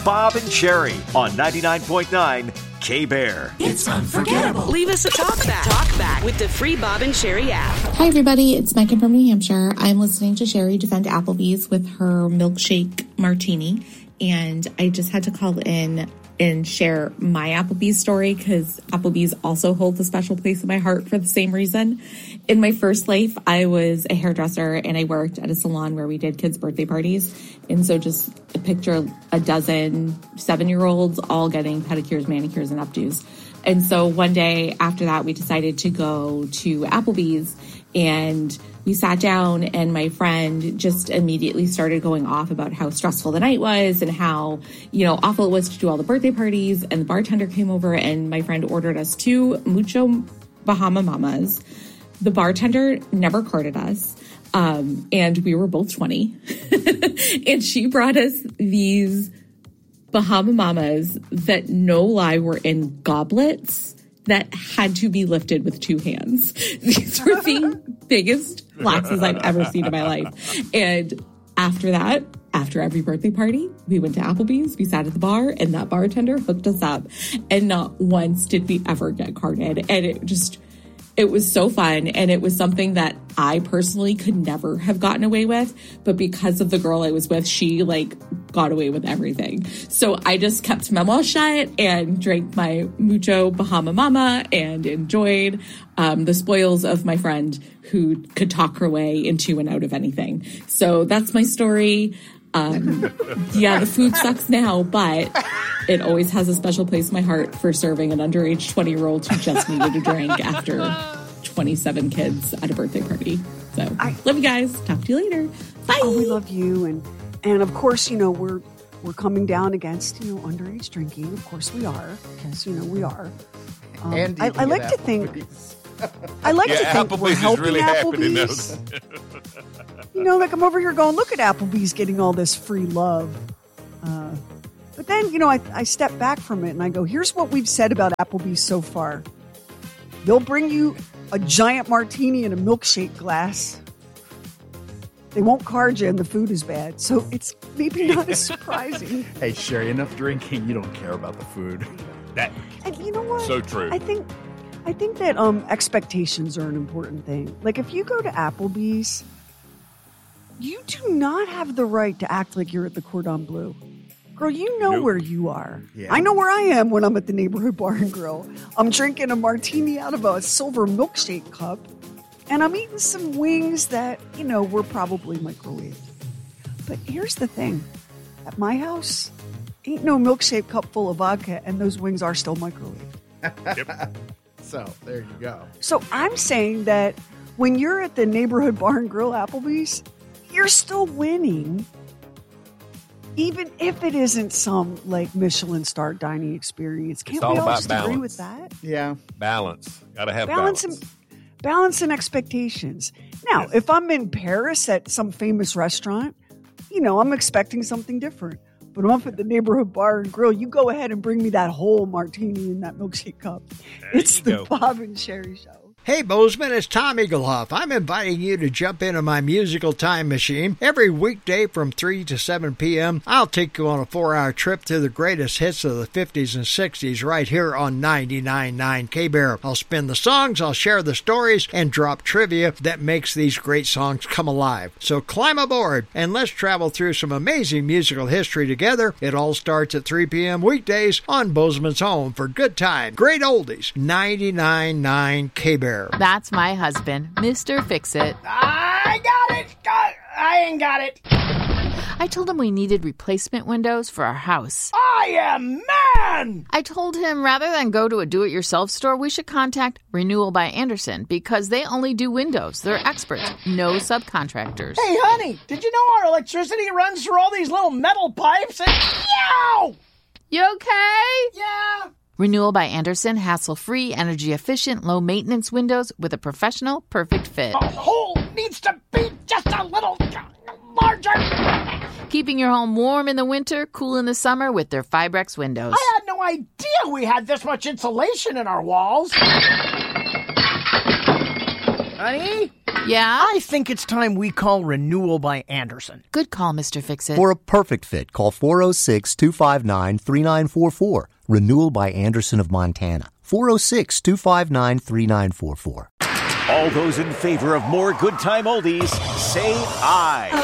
Bob and Sherry on 99.9 K-Bear. It's unforgettable. Leave us a talk back with the free Bob and Sherry app. Hi, everybody. It's Megan from New Hampshire. I'm listening to Sherry defend Applebee's with her milkshake martini. And I just had to call in and share my Applebee's story because Applebee's also holds a special place in my heart for the same reason. In my first life, I was a hairdresser and I worked at a salon where we did kids' birthday parties. And so just picture a dozen 7-year-olds all getting pedicures, manicures, and updos. And so one day after that, we decided to go to Applebee's and we sat down and my friend just immediately started going off about how stressful the night was and how, awful it was to do all the birthday parties. And the bartender came over and my friend ordered us 2 Mucho Bahama Mamas. The bartender never carded us. And we were both 20 and she brought us these Bahama Mamas that, no lie, were in goblets that had to be lifted with 2 hands. These were the biggest glasses I've ever seen in my life. And after that, after every birthday party, we went to Applebee's, we sat at the bar, and that bartender hooked us up. And not once did we ever get carded. And it was so fun. And it was something that I personally could never have gotten away with. But because of the girl I was with, she got away with everything. So I just kept my mouth shut and drank my Mucho Bahama Mama and enjoyed the spoils of my friend who could talk her way into and out of anything. So that's my story. Yeah, the food sucks now, but it always has a special place in my heart for serving an underage 20-year-old who just needed a drink after 27 kids at a birthday party. So, love you guys. Talk to you later. Bye. Oh, we love you. And of course, we're coming down against, underage drinking. Of course we are, because, we are. And I like to think... I like to think Applebee's we're helping really Applebee's. I'm over here going, look at Applebee's getting all this free love. But then, I step back from it and I go, here's what we've said about Applebee's so far. They'll bring you a giant martini in a milkshake glass. They won't card you and the food is bad. So it's maybe not as surprising. Hey, Sherry, enough drinking. You don't care about the food. And you know what? So true. I think that expectations are an important thing. Like if you go to Applebee's, you do not have the right to act like you're at the Cordon Bleu. Girl, you know where you are. Yeah. I know where I am when I'm at the neighborhood bar and grill. I'm drinking a martini out of a silver milkshake cup, and I'm eating some wings that, were probably microwaved. But here's the thing. At my house, ain't no milkshake cup full of vodka, and those wings are still microwaved. Yep. So, there you go. So I'm saying that when you're at the neighborhood bar and grill Applebee's, you're still winning, even if it isn't some Michelin star dining experience. Can't we all just agree with that? Yeah. Balance. Gotta have balance. Balance and expectations. Now, if I'm in Paris at some famous restaurant, I'm expecting something different. But I'm up at the neighborhood bar and grill. You go ahead and bring me that whole martini in that milkshake cup. It's the Bob and Sherry Show. Hey, Bozeman, it's Tom Eaglehoff. I'm inviting you to jump into my musical time machine. Every weekday from 3 to 7 p.m., I'll take you on a 4-hour trip through the greatest hits of the 50s and 60s right here on 99.9 K-Bear. I'll spin the songs, I'll share the stories, and drop trivia that makes these great songs come alive. So climb aboard, and let's travel through some amazing musical history together. It all starts at 3 p.m. weekdays on Bozeman's home for good time. Great oldies, 99.9 K-Bear. That's my husband, Mr. Fix-It. I got it! I ain't got it. I told him we needed replacement windows for our house. I am man! I told him rather than go to a do-it-yourself store, we should contact Renewal by Andersen because they only do windows. They're experts, no subcontractors. Hey, honey, did you know our electricity runs through all these little metal pipes? And yow! You okay? Yeah. Renewal by Andersen, hassle-free, energy-efficient, low-maintenance windows with a professional, perfect fit. The hole needs to be just a little larger. Keeping your home warm in the winter, cool in the summer with their Fibrex windows. I had no idea we had this much insulation in our walls. Honey? Yeah? I think it's time we call Renewal by Andersen. Good call, Mr. Fix-It. For a perfect fit, call 406-259-3944. Renewal by Andersen of Montana. 406-259-3944. All those in favor of more good time oldies, say aye.